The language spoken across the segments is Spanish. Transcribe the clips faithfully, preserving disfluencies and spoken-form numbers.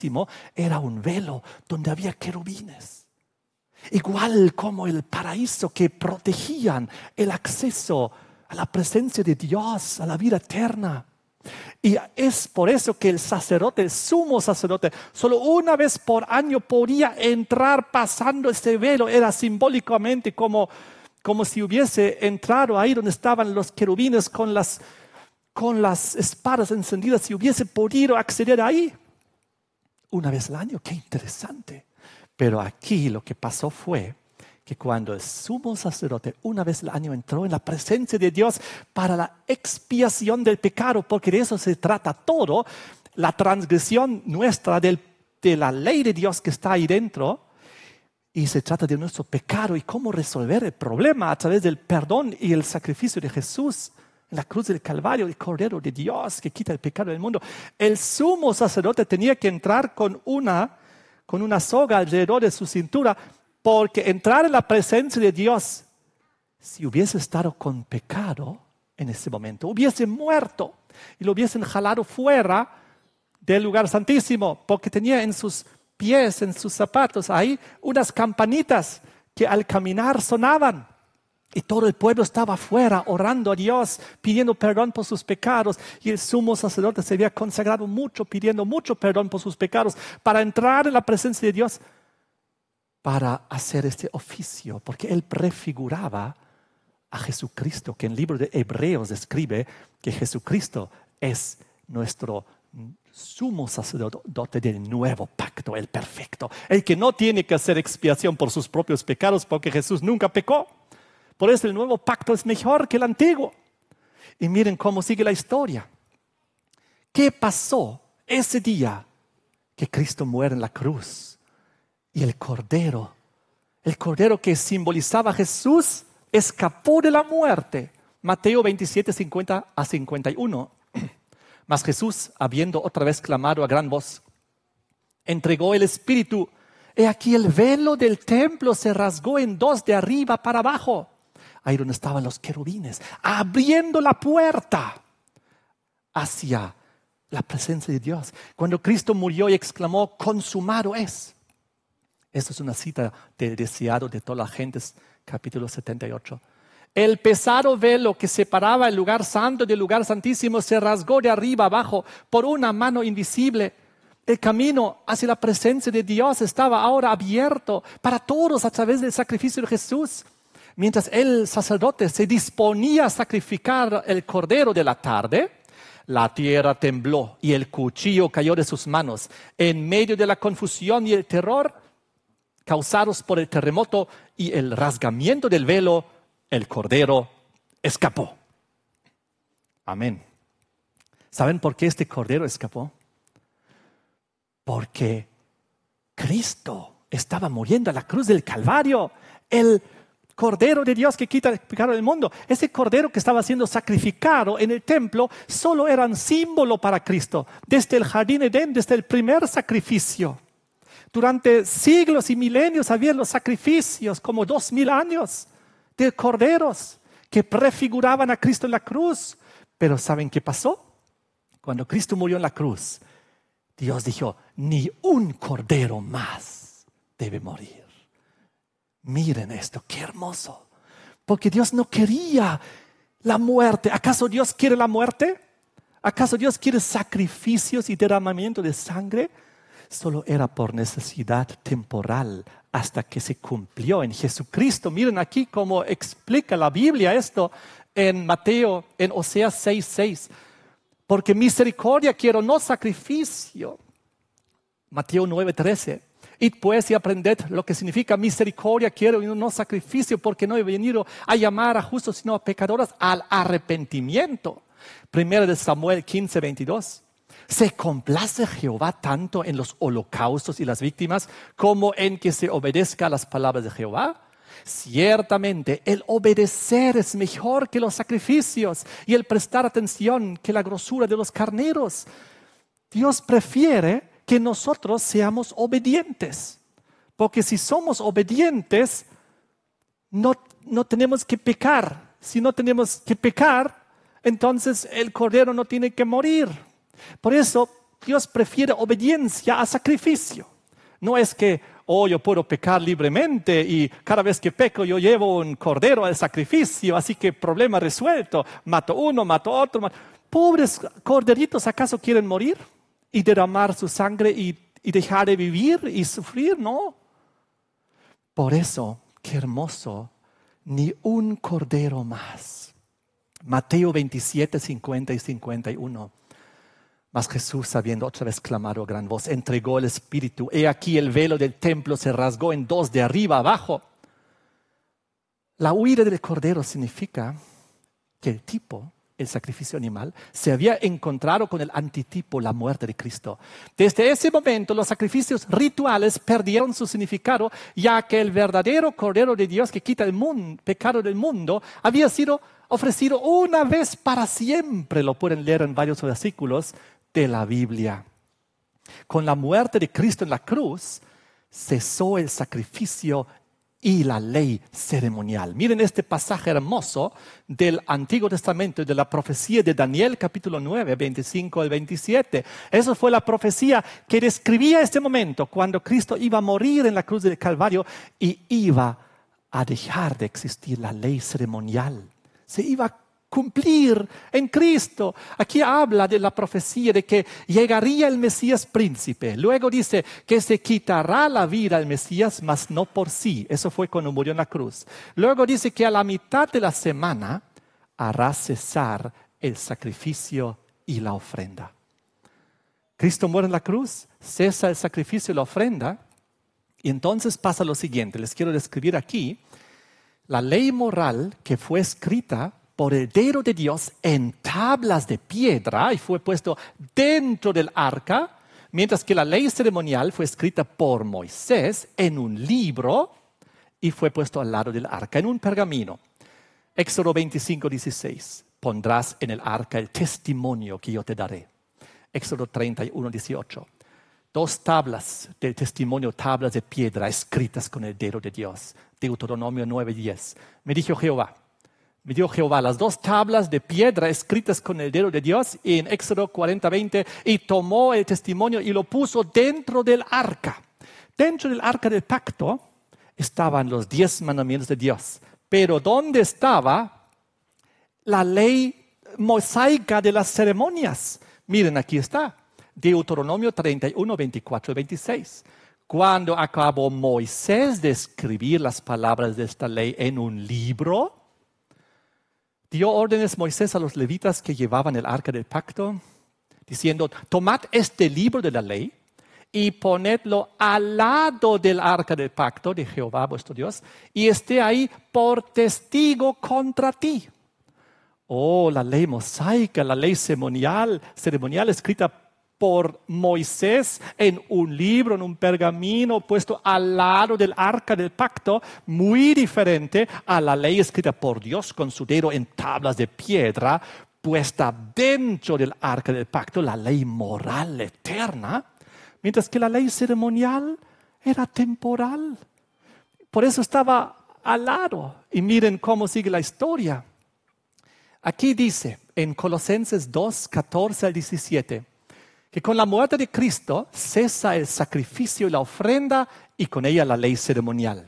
era un velo donde había querubines. Igual como el paraíso que protegían el acceso a la presencia de Dios, a la vida eterna. Y es por eso que el sacerdote, el sumo sacerdote, solo una vez por año podía entrar pasando ese velo. Era simbólicamente como, como si hubiese entrado ahí donde estaban los querubines con las, con las espadas encendidas, si hubiese podido acceder ahí. Una vez al año, qué interesante. Pero aquí lo que pasó fue que cuando el sumo sacerdote una vez al año entró en la presencia de Dios para la expiación del pecado, porque de eso se trata todo, la transgresión nuestra del, de la ley de Dios que está ahí dentro, y se trata de nuestro pecado y cómo resolver el problema a través del perdón y el sacrificio de Jesús en la cruz del Calvario, el Cordero de Dios que quita el pecado del mundo. El sumo sacerdote tenía que entrar con una con una soga alrededor de su cintura, porque entrar en la presencia de Dios, si hubiese estado con pecado en ese momento, hubiese muerto y lo hubiesen jalado fuera del lugar santísimo, porque tenía en sus pies, en sus zapatos, ahí unas campanitas que al caminar sonaban. Y todo el pueblo estaba afuera orando a Dios, pidiendo perdón por sus pecados. Y el sumo sacerdote se había consagrado mucho, pidiendo mucho perdón por sus pecados, para entrar en la presencia de Dios, para hacer este oficio. Porque él prefiguraba a Jesucristo, que en el libro de Hebreos describe que Jesucristo es nuestro sumo sacerdote del nuevo pacto, el perfecto. El que no tiene que hacer expiación por sus propios pecados, porque Jesús nunca pecó. Por eso el nuevo pacto es mejor que el antiguo. Y miren cómo sigue la historia. ¿Qué pasó ese día que Cristo muere en la cruz? Y el Cordero, el Cordero que simbolizaba a Jesús, escapó de la muerte. Mateo veintisiete, cincuenta a cincuenta y uno. Mas Jesús, habiendo otra vez clamado a gran voz, entregó el Espíritu. He aquí el velo del templo se rasgó en dos de arriba para abajo. Ahí donde estaban los querubines, abriendo la puerta hacia la presencia de Dios. Cuando Cristo murió y exclamó, consumado es. Esto es una cita del deseado de todas las gentes, capítulo setenta y ocho. El pesado velo que separaba el lugar santo del lugar santísimo se rasgó de arriba abajo por una mano invisible. El camino hacia la presencia de Dios estaba ahora abierto para todos a través del sacrificio de Jesús. Mientras el sacerdote se disponía a sacrificar el cordero de la tarde, la tierra tembló y el cuchillo cayó de sus manos. En medio de la confusión y el terror causados por el terremoto y el rasgamiento del velo, el cordero escapó. Amén. ¿Saben por qué este cordero escapó? Porque Cristo estaba muriendo a la cruz del Calvario. El Cordero de Dios que quita el pecado del mundo. Ese cordero que estaba siendo sacrificado en el templo solo era un símbolo para Cristo. Desde el jardín de Edén, desde el primer sacrificio. Durante siglos y milenios había los sacrificios, como dos mil años, de corderos que prefiguraban a Cristo en la cruz. Pero ¿saben qué pasó? Cuando Cristo murió en la cruz, Dios dijo, ni un cordero más debe morir. Miren esto, qué hermoso. Porque Dios no quería la muerte. ¿Acaso Dios quiere la muerte? ¿Acaso Dios quiere sacrificios y derramamiento de sangre? Solo era por necesidad temporal hasta que se cumplió en Jesucristo. Miren aquí cómo explica la Biblia esto en Mateo, en Oseas seis, seis. Porque misericordia quiero, no sacrificio. Mateo nueve, trece. Id pues y aprended lo que significa misericordia quiero y no sacrificio, porque no he venido a llamar a justos sino a pecadores al arrepentimiento. Primera de Samuel quince, veintidós. ¿Se complace Jehová tanto en los holocaustos y las víctimas como en que se obedezca a las palabras de Jehová? Ciertamente el obedecer es mejor que los sacrificios y el prestar atención que la grosura de los carneros. Dios prefiere que nosotros seamos obedientes, porque si somos obedientes no, no tenemos que pecar. Si no tenemos que pecar, entonces el cordero no tiene que morir. Por eso Dios prefiere obediencia a sacrificio. No es que, oh, yo puedo pecar libremente y cada vez que peco yo llevo un cordero al sacrificio, así que problema resuelto. Mato uno, mato otro. Mato... ¿Pobres corderitos acaso quieren morir y derramar su sangre y, y dejar de vivir y sufrir? No. Por eso, qué hermoso, ni un cordero más. Mateo veintisiete, cincuenta y cincuenta y uno. Mas Jesús, habiendo otra vez clamado a gran voz, entregó el Espíritu. He aquí el velo del templo se rasgó en dos, de arriba a abajo. La huida del cordero significa que el tipo, el sacrificio animal, se había encontrado con el antitipo, la muerte de Cristo. Desde ese momento los sacrificios rituales perdieron su significado, ya que el verdadero Cordero de Dios que quita el mundo, pecado del mundo había sido ofrecido una vez para siempre. Lo pueden leer en varios versículos de la Biblia. Con la muerte de Cristo en la cruz, cesó el sacrificio y la ley ceremonial. Miren este pasaje hermoso del Antiguo Testamento, de la profecía de Daniel, capítulo nueve, veinticinco al veintisiete. Esa fue la profecía que describía este momento, cuando Cristo iba a morir en la cruz del Calvario y iba a dejar de existir la ley ceremonial. Se iba a cumplir en Cristo. Aquí habla de la profecía de que llegaría el Mesías príncipe. Luego dice que se quitará la vida al Mesías, mas no por sí. Eso fue cuando murió en la cruz. Luego dice que a la mitad de la semana hará cesar el sacrificio y la ofrenda. Cristo muere en la cruz, cesa el sacrificio y la ofrenda, y entonces pasa lo siguiente. Les quiero describir aquí la ley moral que fue escrita por el dedo de Dios en tablas de piedra y fue puesto dentro del arca, mientras que la ley ceremonial fue escrita por Moisés en un libro y fue puesto al lado del arca, en un pergamino. Éxodo veinticinco, dieciséis. Pondrás en el arca el testimonio que yo te daré. Éxodo treinta y uno, dieciocho. Dos tablas del testimonio, tablas de piedra escritas con el dedo de Dios. Deuteronomio nueve, diez. Me dijo Jehová, me dio Jehová las dos tablas de piedra escritas con el dedo de Dios en Éxodo cuarenta, veinte, y tomó el testimonio y lo puso dentro del arca. Dentro del arca del pacto estaban los diez mandamientos de Dios. Pero ¿dónde estaba la ley mosaica de las ceremonias? Miren, aquí está. Deuteronomio treinta y uno, veinticuatro y veintiséis. Cuando acabó Moisés de escribir las palabras de esta ley en un libro, dio órdenes Moisés a los levitas que llevaban el arca del pacto, diciendo, tomad este libro de la ley y ponedlo al lado del arca del pacto de Jehová vuestro Dios y esté ahí por testigo contra ti. Oh, la ley mosaica, la ley ceremonial, ceremonial escrita por Moisés en un libro, en un pergamino puesto al lado del arca del pacto, muy diferente a la ley escrita por Dios con su dedo en tablas de piedra, puesta dentro del arca del pacto, la ley moral eterna, mientras que la ley ceremonial era temporal. Por eso estaba al lado. Y miren cómo sigue la historia. Aquí dice en Colosenses dos, catorce al diecisiete, que con la muerte de Cristo cesa el sacrificio y la ofrenda y con ella la ley ceremonial.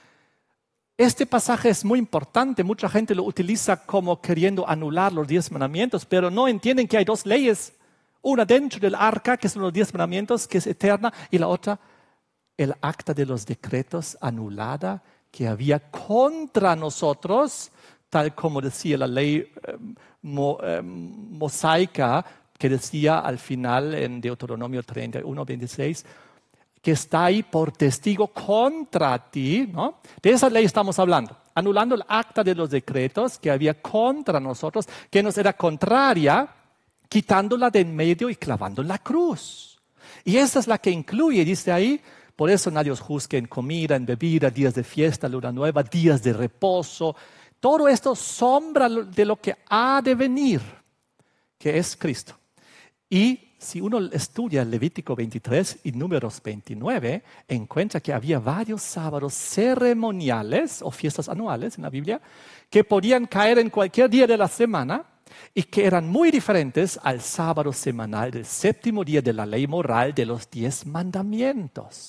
Este pasaje es muy importante, mucha gente lo utiliza como queriendo anular los diez mandamientos, pero no entienden que hay dos leyes, una dentro del arca, que son los diez mandamientos, que es eterna, y la otra, el acta de los decretos anulada que había contra nosotros, tal como decía la ley eh, mo, eh, mosaica, que decía al final en Deuteronomio treinta y uno, veintiséis, que está ahí por testigo contra ti, ¿no? De esa ley estamos hablando, anulando el acta de los decretos que había contra nosotros, que nos era contraria, quitándola de en medio y clavando en la cruz. Y esa es la que incluye, dice ahí, por eso nadie os juzgue en comida, en bebida, días de fiesta, luna nueva, días de reposo. Todo esto sombra de lo que ha de venir, que es Cristo. Y si uno estudia Levítico veintitrés y Números veintinueve, encuentra que había varios sábados ceremoniales o fiestas anuales en la Biblia que podían caer en cualquier día de la semana y que eran muy diferentes al sábado semanal del séptimo día de la ley moral de los diez mandamientos.